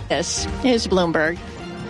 This is Bloomberg.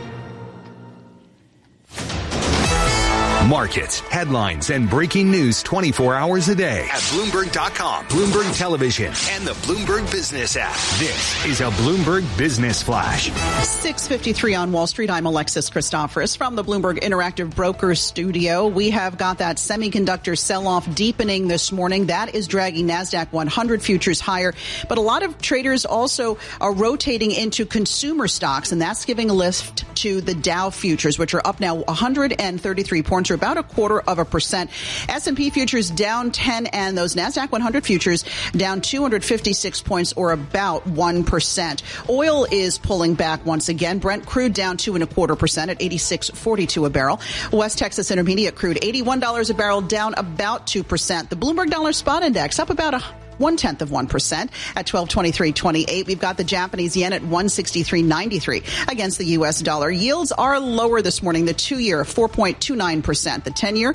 Markets, headlines, and breaking news 24 hours a day at Bloomberg.com, Bloomberg Television, and the Bloomberg Business app. This is a Bloomberg Business Flash. 6:53 on Wall Street. I'm Alexis Christoforous from the Bloomberg Interactive Brokers studio. We have got that semiconductor sell-off deepening this morning. That is dragging NASDAQ 100 futures higher. But a lot of traders also are rotating into consumer stocks, and that's giving a lift to the Dow futures, which are up now 133 points, or about 0.25%. S&P futures down 10, and those NASDAQ 100 futures down 256 points, or about 1%. Oil is pulling back once again. Brent crude down 2.25% at $86.42 a barrel. West Texas Intermediate crude $81 a barrel, down about 2%. The Bloomberg Dollar Spot Index up about 0.1% at 1223.28. We've got the Japanese yen at 163.93 against the U.S. dollar. Yields are lower this morning. The 2-year 4.29%, the 10-year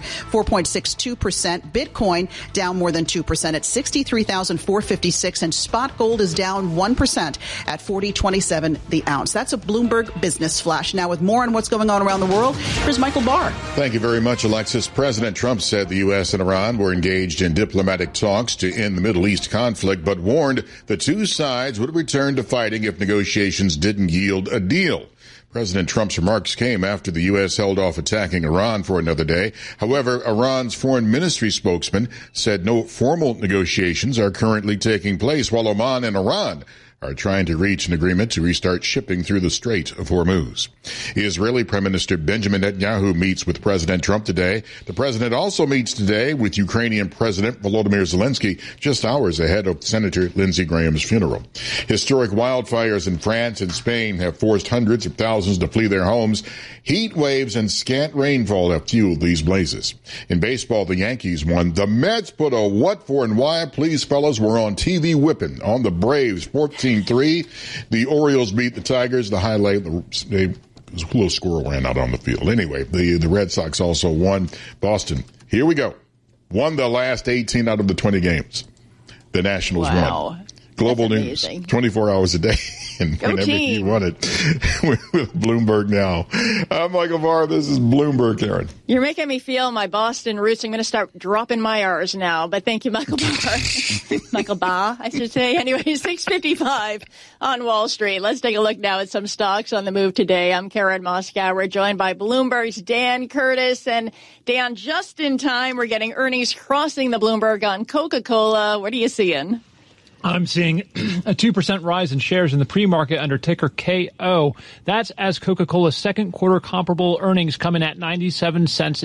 4.62%. Bitcoin down more than 2% at 63,456, and spot gold is down 1% at 40.27 the ounce. That's a Bloomberg Business Flash. Now, with more on what's going on around the world, here's Michael Barr. Thank you very much, Alexis. President Trump said the U.S. and Iran were engaged in diplomatic talks to end the Middle East conflict, but warned the two sides would return to fighting if negotiations didn't yield a deal. President Trump's remarks came after the U.S. held off attacking Iran for another day. However, Iran's foreign ministry spokesman said no formal negotiations are currently taking place, while Oman and Iran are trying to reach an agreement to restart shipping through the Strait of Hormuz. Israeli Prime Minister Benjamin Netanyahu meets with President Trump today. The president also meets today with Ukrainian President Volodymyr Zelensky, just hours ahead of Senator Lindsey Graham's funeral. Historic wildfires in France and Spain have forced hundreds of thousands to flee their homes. Heat waves and scant rainfall have fueled these blazes. In baseball, the Yankees won. The Mets put a what for and why, please fellas, were on TV whipping on the Braves 14-3. The Orioles beat the Tigers. The highlight, a little squirrel ran out on the field. Anyway, the Red Sox also won. Boston, here we go, won the last 18 out of the 20 games. The Nationals won. Global news, 24 hours a day. And go whenever team. you want it, with Bloomberg Now. I'm Michael Barr. This is Bloomberg, Karen. You're making me feel my Boston roots. I'm going to start dropping my R's now. But thank you, Michael Barr. Michael Barr, I should say. Anyway, 6:55 on Wall Street. Let's take a look now at some stocks on the move today. I'm Karen Moskow. We're joined by Bloomberg's Dan Curtis. And Dan, just in time, we're getting earnings crossing the Bloomberg on Coca-Cola. What are you seeing? I'm seeing a 2% rise in shares in the pre-market under ticker KO. That's as Coca-Cola's second quarter comparable earnings come in at 97 cents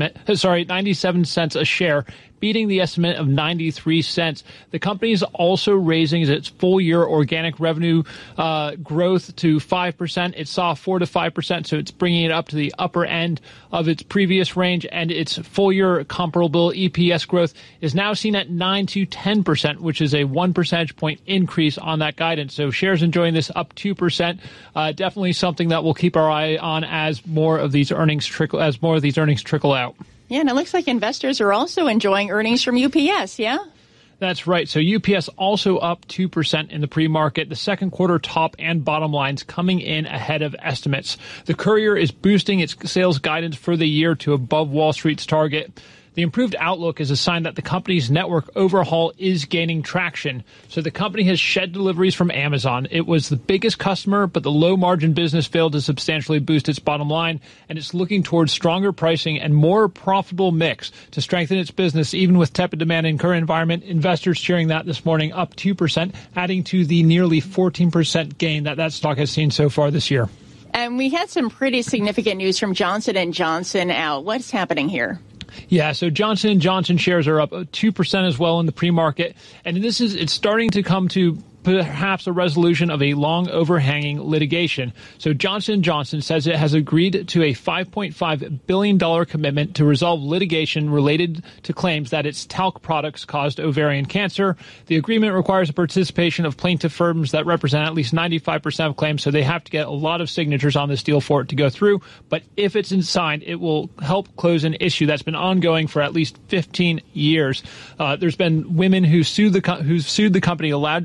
a share, beating the estimate of 93 cents. The company is also raising its full-year organic revenue growth to 5%. It saw 4 to 5%, so it's bringing it up to the upper end of its previous range, and its full-year comparable EPS growth is now seen at 9 to 10%, which is a 1 percentage point increase on that guidance. So shares enjoying this up 2%. Definitely something that we'll keep our eye on as more of these earnings trickle out. Yeah, and it looks like investors are also enjoying earnings from UPS, yeah? That's right. So UPS also up 2% in the pre-market. The second quarter top and bottom lines coming in ahead of estimates. The Courier is boosting its sales guidance for the year to above Wall Street's target. The improved outlook is a sign that the company's network overhaul is gaining traction. So the company has shed deliveries from Amazon. It was the biggest customer, but the low-margin business failed to substantially boost its bottom line, and it's looking towards stronger pricing and more profitable mix to strengthen its business, even with tepid demand in current environment. Investors cheering that this morning, up 2%, adding to the nearly 14% gain that stock has seen so far this year. And we had some pretty significant news from Johnson & Johnson out. What's happening here? Yeah, so Johnson & Johnson shares are up 2% as well in the pre-market, and it's starting to come to perhaps a resolution of a long overhanging litigation. So Johnson & Johnson says it has agreed to a $5.5 billion commitment to resolve litigation related to claims that its talc products caused ovarian cancer. The agreement requires the participation of plaintiff firms that represent at least 95% of claims, so they have to get a lot of signatures on this deal for it to go through. But if it's signed, it will help close an issue that's been ongoing for at least 15 years. There's been women who've sued the company alleging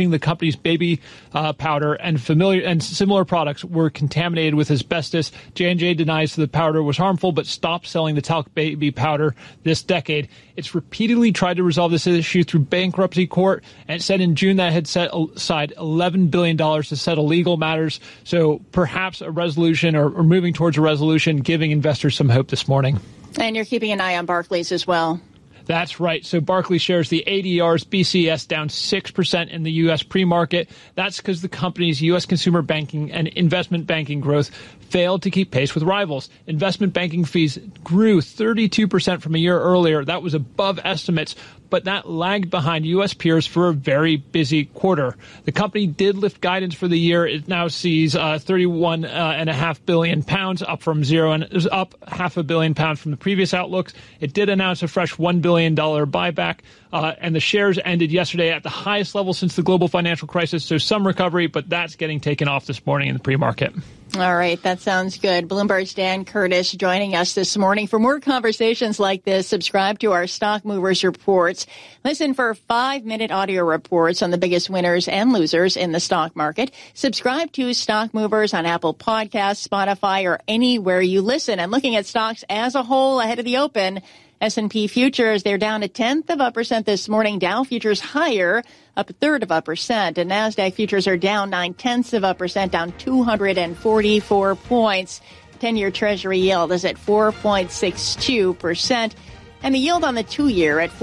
alleging the company's baby powder and similar products were contaminated with asbestos. J&J denies the powder was harmful, but stopped selling the talc baby powder this decade. It's repeatedly tried to resolve this issue through bankruptcy court, and it said in June that it had set aside $11 billion to settle legal matters. So perhaps a resolution or moving towards a resolution, giving investors some hope this morning. And you're keeping an eye on Barclays as well. That's right. So Barclays shares the ADRs, BCS down 6% in the U.S. pre-market. That's because the company's U.S. consumer banking and investment banking growth failed to keep pace with rivals. Investment banking fees grew 32% from a year earlier. That was above estimates, but that lagged behind U.S. peers for a very busy quarter. The company did lift guidance for the year. It now sees 31.5 billion pounds, up from zero, and is up £500 million from the previous outlooks. It did announce a fresh $1 billion buyback, and the shares ended yesterday at the highest level since the global financial crisis. So some recovery, but that's getting taken off this morning in the pre-market. All right, that sounds good. Bloomberg's Dan Curtis joining us this morning. For more conversations like this, subscribe to our Stock Movers Reports. Listen for 5-minute audio reports on the biggest winners and losers in the stock market. Subscribe to Stock Movers on Apple Podcasts, Spotify, or anywhere you listen. And looking at stocks as a whole ahead of the open, S&P futures, they're down 0.1% this morning. Dow futures higher, up 0.3%. And NASDAQ futures are down 0.9%, down 244 points. 10-year Treasury yield is at 4.62%. And the yield on the 2-year at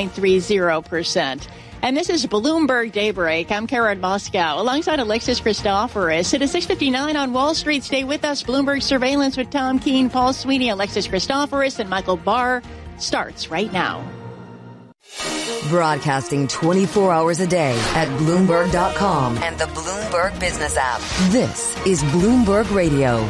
4.30%. And this is Bloomberg Daybreak. I'm Karen Moscow, alongside Alexis Christoforous. It is 6:59 on Wall Street. Stay with us. Bloomberg Surveillance with Tom Keene, Paul Sweeney, Alexis Christoforous, and Michael Barr starts right now. Broadcasting 24 hours a day at Bloomberg.com and the Bloomberg Business app. This is Bloomberg Radio.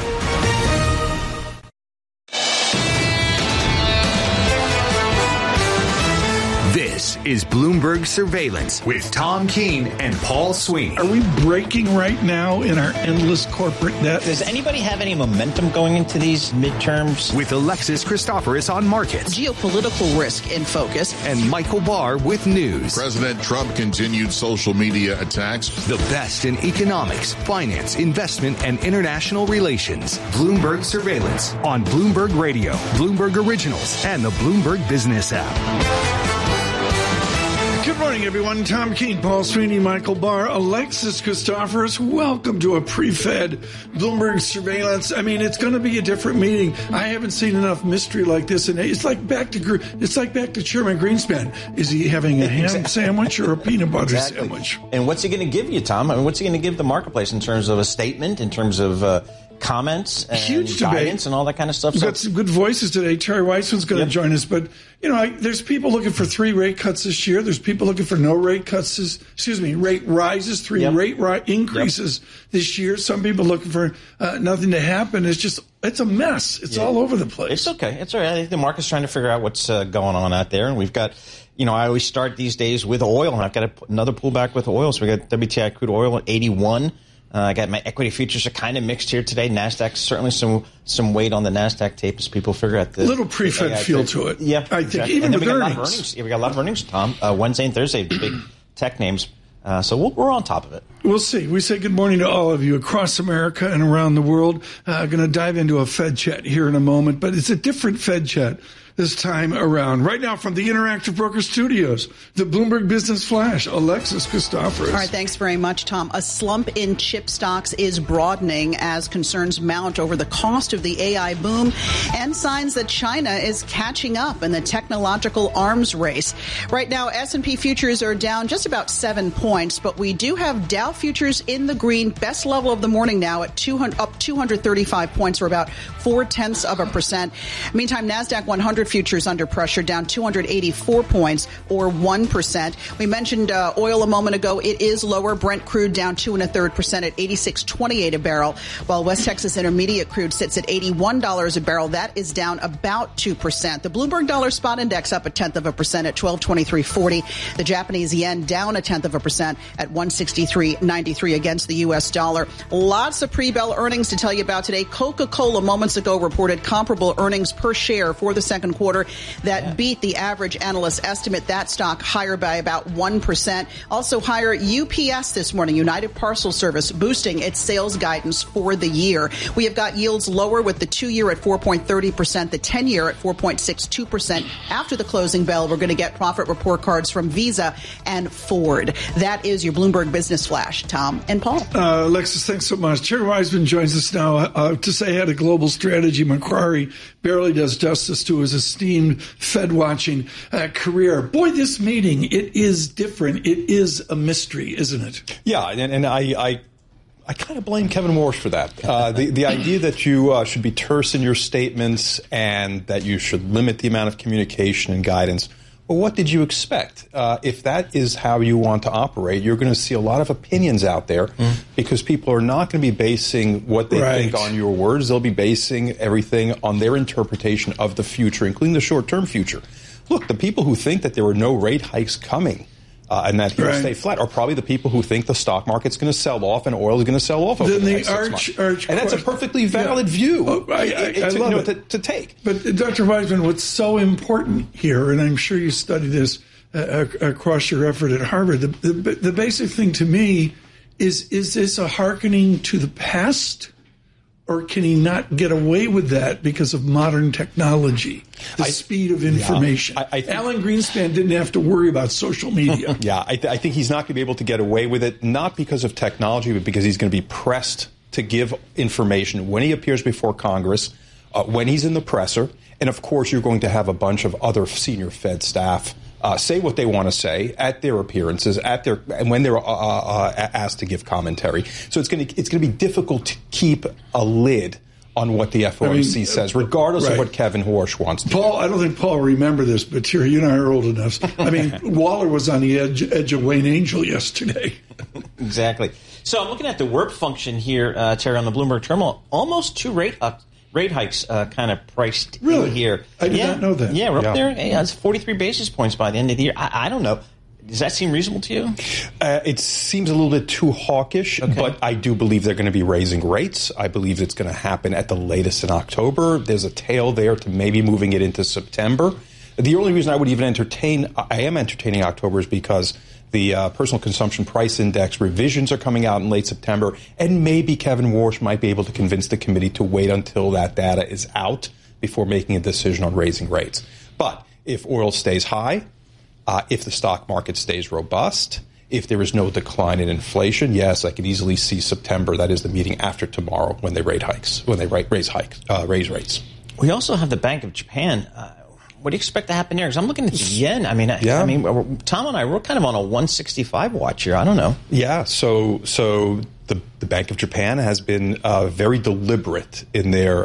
This is Bloomberg Surveillance with Tom Keene and Paul Sweeney. Are we breaking right now in our endless corporate debt? Does anybody have any momentum going into these midterms? With Alexis Christoforous on markets. Geopolitical risk in focus. And Michael Barr with news. President Trump continued social media attacks. The best in economics, finance, investment, and international relations. Bloomberg Surveillance on Bloomberg Radio, Bloomberg Originals, and the Bloomberg Business app. Good morning, everyone. Tom Keene, Paul Sweeney, Michael Barr, Alexis Christoforous. Welcome to a pre-fed Bloomberg Surveillance. I mean, it's going to be a different meeting. I haven't seen enough mystery like this, and it's like back to Chairman Greenspan. Is he having a ham sandwich or a peanut butter sandwich? And what's he going to give you, Tom? I mean, what's he going to give the marketplace in terms of a statement, in terms of comments and huge guidance and all that kind of stuff? We've got some good voices today. Terry Weissman's going to join us, but there's people looking for 3 rate cuts this year. There's people looking for no rate cuts. Rate rises, 3 rate increases this year. Some people looking for nothing to happen. It's a mess. It's all over the place. It's okay. It's all right. I think the market's trying to figure out what's going on out there, and we've got. I always start these days with oil, and I've got another pullback with oil. So we got WTI crude oil at 81. I got my equity futures are kind of mixed here today. NASDAQ, certainly some weight on the NASDAQ tape as people figure out the little pre-fed feel to it. Yeah, I think even with earnings. We got a lot of earnings, Tom. Wednesday and Thursday, big tech names. So we're on top of it. We'll see. We say good morning to all of you across America and around the world. Going to dive into a Fed chat here in a moment, but it's a different Fed chat this time around. Right now from the Interactive Broker Studios, the Bloomberg Business Flash, Alexis Christoforous. All right, thanks very much, Tom. A slump in chip stocks is broadening as concerns mount over the cost of the AI boom and signs that China is catching up in the technological arms race. Right now, S&P futures are down just about 7 points, but we do have Dow futures in the green, best level of the morning now at up 235 points, or about 0.4%. Meantime, NASDAQ 100 futures under pressure, down 284 points, or 1%. We mentioned oil a moment ago. It is lower. Brent crude down 2.33% at $86.28 a barrel, while West Texas Intermediate crude sits at $81 a barrel. That is down about 2%. The Bloomberg Dollar Spot Index up 0.1% at 1223.40. The Japanese yen down 0.1% at 163.93 against the U.S. dollar. Lots of pre-bell earnings to tell you about today. Coca-Cola moments ago reported comparable earnings per share for the second second quarter that beat the average analyst estimate. That stock higher by about 1%. Also higher UPS this morning, United Parcel Service, boosting its sales guidance for the year. We have got yields lower with the 2-year at 4.30%, the 10-year at 4.62%. After the closing bell, we're going to get profit report cards from Visa and Ford. That is your Bloomberg Business Flash. Tom and Paul. Alexis, thanks so much. Terry Wiseman joins us now to say head of global strategy. Macquarie barely does justice to his esteemed Fed-watching career. Boy, this meeting, it is different. It is a mystery, isn't it? Yeah, and I kind of blame Kevin Warsh for that. The idea that you should be terse in your statements and that you should limit the amount of communication and guidance. Well, what did you expect? If that is how you want to operate, you're going to see a lot of opinions out there because people are not going to be basing what they think on your words. They'll be basing everything on their interpretation of the future, including the short-term future. Look, the people who think that there are no rate hikes coming and that he'll stay flat are probably the people who think the stock market's going to sell off and oil is going to sell off over the next 6 months. And that's a perfectly valid view I love it. To take. But, Dr. Wiseman, what's so important here, and I'm sure you study this across your effort at Harvard, the basic thing to me is this a hearkening to the past? Or can he not get away with that because of modern technology, the speed of information? Alan Greenspan didn't have to worry about social media. I think he's not going to be able to get away with it, not because of technology, but because he's going to be pressed to give information when he appears before Congress, when he's in the presser. And, of course, you're going to have a bunch of other senior Fed staff say what they want to say at their appearances, and when they're asked to give commentary. So it's going to be difficult to keep a lid on what the FOMC says, regardless of what Kevin Warsh wants to do. I don't think Paul will remember this, but Terry, you and I are old enough. I mean, Waller was on the edge of Wayne Angel yesterday. Exactly. So I'm looking at the work function here, Terry, on the Bloomberg terminal. Almost 2 rate hikes kind of priced in here. I did not know that. Yeah, we're up there. Hey, it's 43 basis points by the end of the year. I don't know. Does that seem reasonable to you? It seems a little bit too hawkish, but I do believe they're going to be raising rates. I believe it's going to happen at the latest in October. There's a tail there to maybe moving it into September. The only reason I would even I am entertaining October is because the personal consumption price index revisions are coming out in late September, and maybe Kevin Warsh might be able to convince the committee to wait until that data is out before making a decision on raising rates. But if oil stays high, if the stock market stays robust, if there is no decline in inflation, yes, I could easily see September. That is the meeting after tomorrow when they raise rates. We also have the Bank of Japan. What do you expect to happen there? Because I'm looking at the yen. I mean, Tom and I, we're kind of on a 165 watch here. I don't know. Yeah. So the Bank of Japan has been very deliberate in their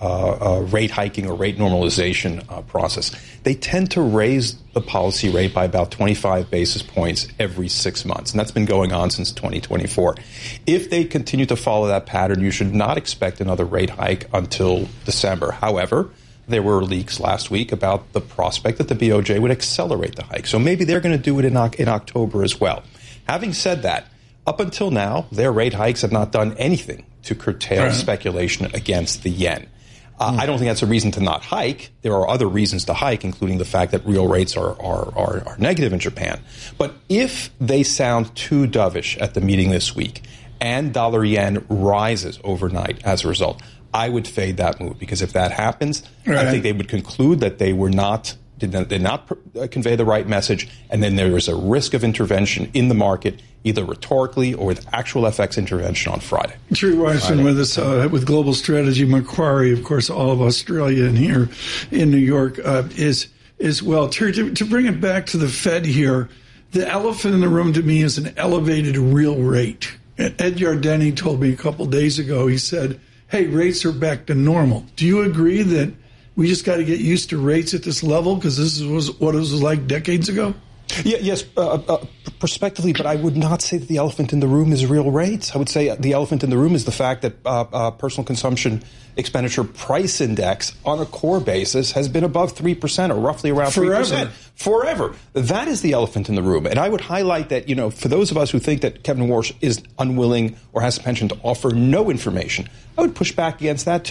rate hiking or rate normalization process. They tend to raise the policy rate by about 25 basis points every 6 months, and that's been going on since 2024. If they continue to follow that pattern, you should not expect another rate hike until December. However, there were leaks last week about the prospect that the BOJ would accelerate the hike. So maybe they're going to do it in October as well. Having said that, up until now, their rate hikes have not done anything to curtail speculation against the yen. I don't think that's a reason to not hike. There are other reasons to hike, including the fact that real rates are negative in Japan. But if they sound too dovish at the meeting this week and dollar yen rises overnight as a result, I would fade that move, because if that happens, I think they would conclude that they did not convey the right message, and then there is a risk of intervention in the market, either rhetorically or with actual FX intervention on Friday. Terry Wiseman with us with Global Strategy. Macquarie, of course, all of Australia, and here in New York is well. Terry, to bring it back to the Fed here, the elephant in the room to me is an elevated real rate. Ed Yardeni told me a couple days ago, he said, hey, rates are back to normal. Do you agree that we just got to get used to rates at this level because this was what it was like decades ago? Yes, prospectively, but I would not say that the elephant in the room is real rates. I would say the elephant in the room is the fact that personal consumption expenditure price index on a core basis has been above 3% or roughly around 3%. Forever. That is the elephant in the room. And I would highlight that, for those of us who think that Kevin Warsh is unwilling or has a penchant to offer no information, I would push back against that too.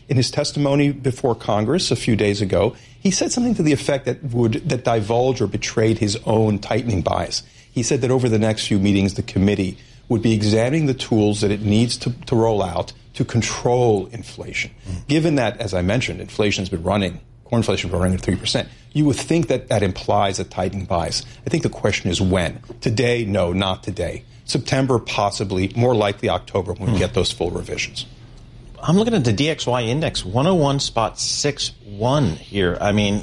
In his testimony before Congress a few days ago, he said something to the effect that divulged or betrayed his own tightening bias. He said that over the next few meetings, the committee would be examining the tools that it needs to roll out to control inflation. Given that, as I mentioned, inflation has been running, core inflation has been running at 3%, you would think that that implies a tightening bias. I think the question is when. Today, no, not today. September, possibly, more likely October when we get those full revisions. I'm looking at the DXY index, 101.61 here. I mean,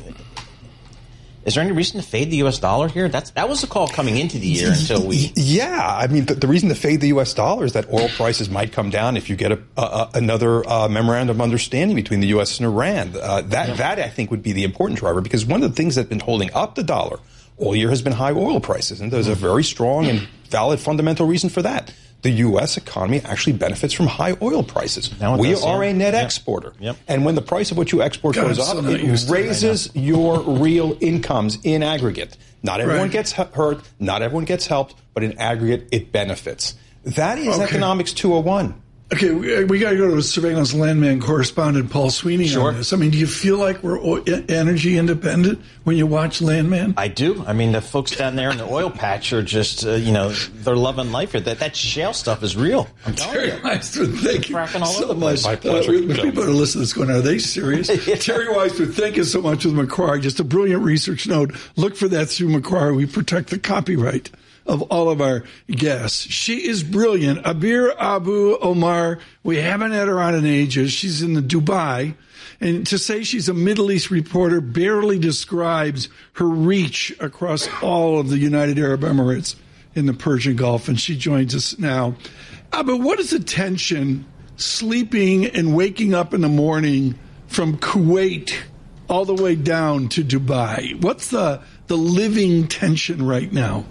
is there any reason to fade the U.S. dollar here? That was the call coming into the year until we... Yeah, I mean, the reason to fade the U.S. dollar is that oil prices might come down if you get another memorandum of understanding between the U.S. and Iran. That, I think, would be the important driver, because one of the things that's been holding up the dollar all year has been high oil prices, and there's a very strong and valid fundamental reason for that. The U.S. economy actually benefits from high oil prices. We are a net exporter. Yep. And when the price of what you export goes up, it raises your real incomes in aggregate. Not everyone gets hurt, not everyone gets helped, but in aggregate, it benefits. That is Economics 201. Okay, we got to go to surveillance landman correspondent Paul Sweeney on this. I mean, do you feel like we're energy independent when you watch Landman? I do. I mean, the folks down there in the oil patch are just, they're loving life here. That shale stuff is real. I'm telling you. Weisford, thank you so much. My pleasure. People are listening to this going, are they serious? Terry Weisford, thank you so much with Macquarie. Just a brilliant research note. Look for that through Macquarie. We protect the copyright of all of our guests. She is brilliant. Abir Abu Omar, we haven't had her on in ages. She's in the Dubai. And to say she's a Middle East reporter barely describes her reach across all of the United Arab Emirates in the Persian Gulf. And she joins us now. Abu, what is the tension sleeping and waking up in the morning from Kuwait all the way down to Dubai? What's the living tension right now?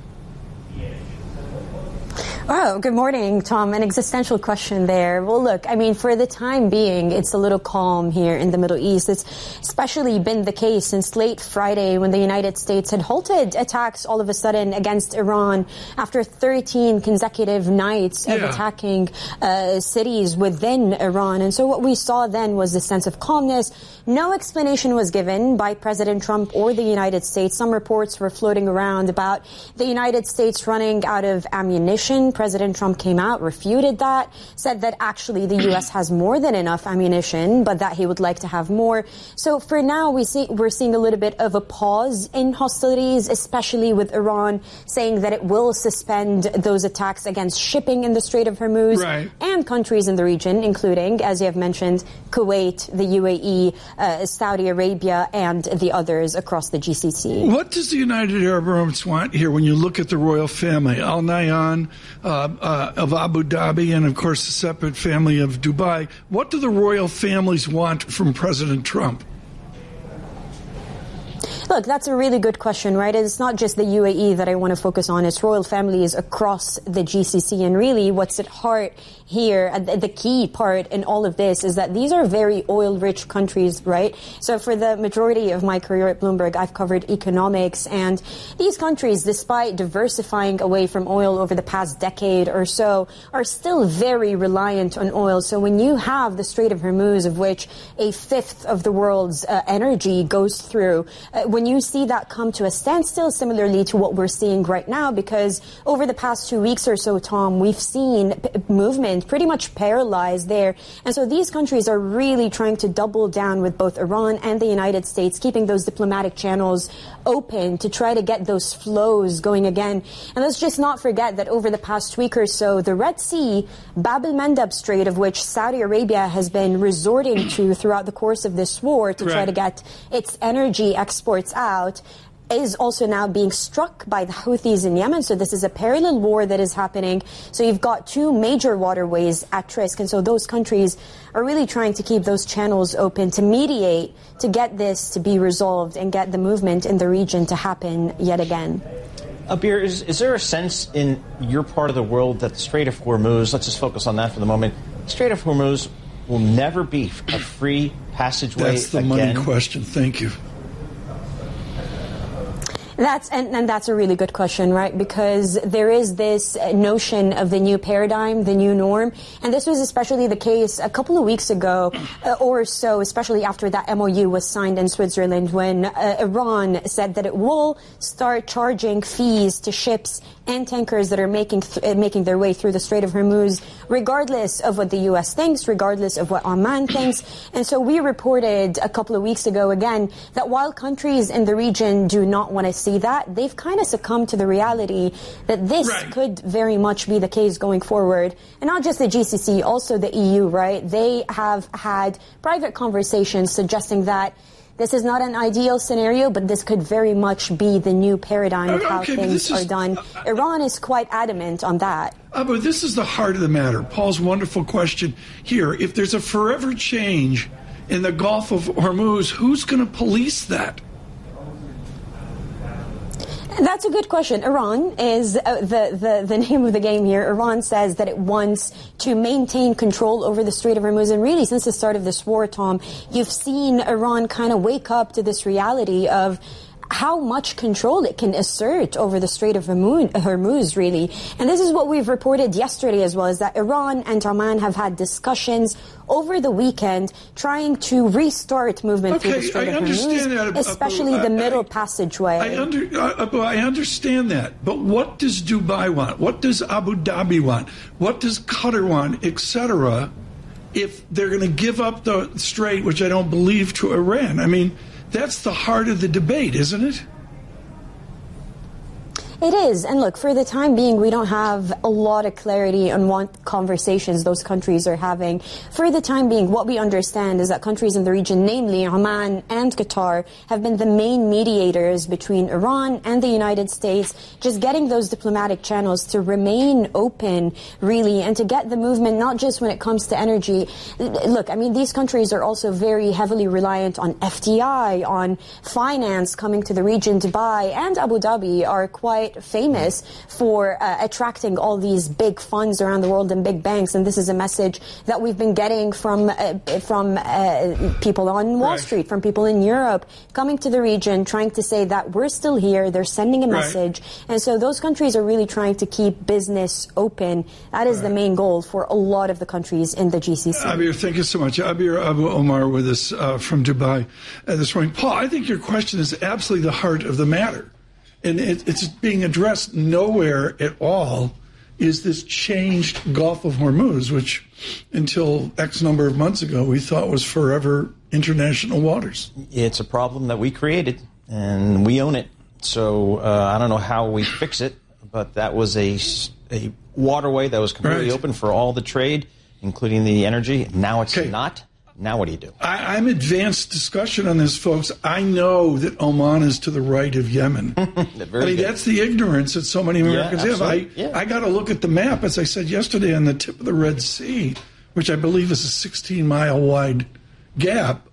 Oh, good morning, Tom. An existential question there. Well, look, I mean, for the time being, it's a little calm here in the Middle East. It's especially been the case since late Friday when the United States had halted attacks all of a sudden against Iran after 13 consecutive nights of attacking cities within Iran. And so what we saw then was a sense of calmness. No explanation was given by President Trump or the United States. Some reports were floating around about the United States running out of ammunition. President Trump came out, refuted that, said that actually the U.S. has more than enough ammunition, but that he would like to have more. So for now, we're seeing a little bit of a pause in hostilities, especially with Iran saying that it will suspend those attacks against shipping in the Strait of Hormuz and countries in the region, including, as you have mentioned, Kuwait, the UAE, Saudi Arabia, and the others across the GCC. What does the United Arab Emirates want here when you look at the royal family? Al Nahyan of Abu Dhabi and, of course, the separate family of Dubai. What do the royal families want from President Trump? Look, that's a really good question, right? It's not just the UAE that I want to focus on. It's royal families across the GCC. And really what's at heart here, the key part in all of this is that these are very oil-rich countries, right? So for the majority of my career at Bloomberg, I've covered economics. And these countries, despite diversifying away from oil over the past decade or so, are still very reliant on oil. So when you have the Strait of Hormuz, of which a fifth of the world's energy goes through, when you see that come to a standstill, similarly to what we're seeing right now, because over the past 2 weeks or so, Tom, we've seen movement pretty much paralyzed there. And so these countries are really trying to double down with both Iran and the United States, keeping those diplomatic channels open to try to get those flows going again. And let's just not forget that over the past week or so, the Red Sea, Bab el-Mandeb Strait, of which Saudi Arabia has been resorting to throughout the course of this war to try to get its energy exports out, is also now being struck by the Houthis in Yemen. So this is a parallel war that is happening. So you've got two major waterways at risk. And so those countries are really trying to keep those channels open to mediate, to get this to be resolved and get the movement in the region to happen yet again. Abir, is there a sense in your part of the world that the Strait of Hormuz, let's just focus on that for the moment, the Strait of Hormuz will never be a free passageway again? That's the money question. Thank you. That's a really good question, right? Because there is this notion of the new paradigm, the new norm, and this was especially the case a couple of weeks ago or so, especially after that MOU was signed in Switzerland, when Iran said that it will start charging fees to ships and tankers that are making their way through the Strait of Hormuz, regardless of what the U.S. thinks, regardless of what Oman thinks. And so we reported a couple of weeks ago again that while countries in the region do not want to see that, they've kind of succumbed to the reality that this could very much be the case going forward. And not just the GCC, also the EU, right? They have had private conversations suggesting that this is not an ideal scenario, but this could very much be the new paradigm of how things are done. Iran is quite adamant on that. But this is the heart of the matter. Paul's wonderful question here. If there's a forever change in the Gulf of Hormuz, who's going to police that? That's a good question. Iran is the name of the game here. Iran says that it wants to maintain control over the Strait of Hormuz. And really, since the start of this war, Tom, you've seen Iran kind of wake up to this reality of how much control it can assert over the Strait of Hormuz, really. And this is what we've reported yesterday as well, is that Iran and Oman have had discussions over the weekend trying to restart movement through the Strait of Hormuz, especially the middle passageway. I understand that. But what does Dubai want? What does Abu Dhabi want? What does Qatar want, etc., if they're going to give up the strait, which I don't believe, to Iran? I mean, that's the heart of the debate, isn't it? It is. And look, for the time being, we don't have a lot of clarity on what conversations those countries are having. For the time being, what we understand is that countries in the region, namely Oman and Qatar, have been the main mediators between Iran and the United States, just getting those diplomatic channels to remain open, really, and to get the movement, not just when it comes to energy. Look, I mean, these countries are also very heavily reliant on FDI, on finance coming to the region. Dubai and Abu Dhabi are quite famous for attracting all these big funds around the world and big banks, and this is a message that we've been getting from people on Wall Street, from people in Europe, coming to the region, trying to say that we're still here. They're sending a message, and so those countries are really trying to keep business open. That is the main goal for a lot of the countries in the GCC. Abir, thank you so much. Abir Abu Omar with us from Dubai this morning. Paul, I think your question is absolutely the heart of the matter. And it's being addressed nowhere at all is this changed Gulf of Hormuz, which until X number of months ago we thought was forever international waters. It's a problem that we created, and we own it. So I don't know how we fix it, but that was a waterway that was completely open for all the trade, including the energy. Now it's not. Now what do you do? I'm advanced discussion on this, folks. I know that Oman is to the right of Yemen. That's the ignorance that so many Americans have. I got to look at the map, as I said yesterday, on the tip of the Red Sea, which I believe is a 16-mile wide gap.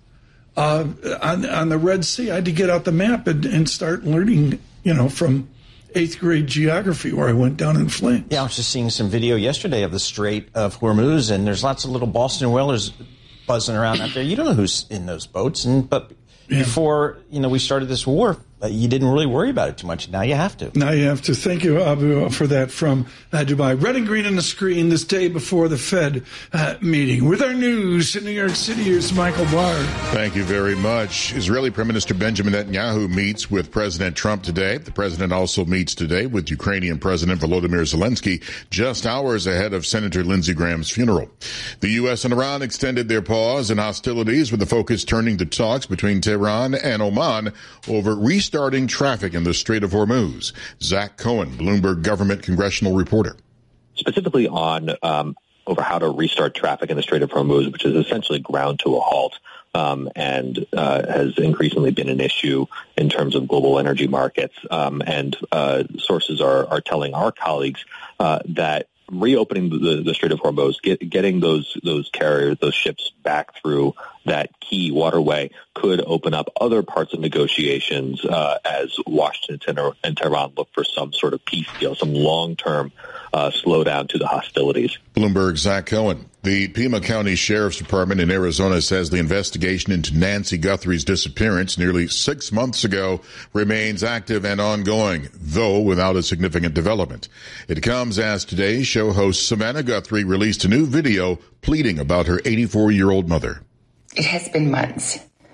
On the Red Sea, I had to get out the map and start learning, from 8th grade geography, where I went down in flames. Yeah, I was just seeing some video yesterday of the Strait of Hormuz, and there's lots of little Boston whalers buzzing around out there. You don't know who's in those boats, but before we started this war, you didn't really worry about it too much. Now you have to. Thank you, Abu, for that from Dubai. Red and green on the screen this day before the Fed meeting. With our news in New York City, here's Michael Barr. Thank you very much. Israeli Prime Minister Benjamin Netanyahu meets with President Trump today. The president also meets today with Ukrainian President Volodymyr Zelensky, just hours ahead of Senator Lindsey Graham's funeral. The U.S. and Iran extended their pause in hostilities, with the focus turning to talks between Tehran and Oman over restarting traffic in the Strait of Hormuz. Zach Cohen, Bloomberg government congressional reporter. Specifically on over how to restart traffic in the Strait of Hormuz, which is essentially ground to a halt and has increasingly been an issue in terms of global energy markets. And sources are telling our colleagues that reopening the Strait of Hormuz, getting those carriers, those ships back through that key waterway could open up other parts of negotiations as Washington and Tehran look for some sort of peace deal, some long-term slowdown to the hostilities. Bloomberg's Zach Cohen. The Pima County Sheriff's Department in Arizona says the investigation into Nancy Guthrie's disappearance nearly 6 months ago remains active and ongoing, though without a significant development. It comes as today's show host Savannah Guthrie released a new video pleading about her 84-year-old mother. It has been months.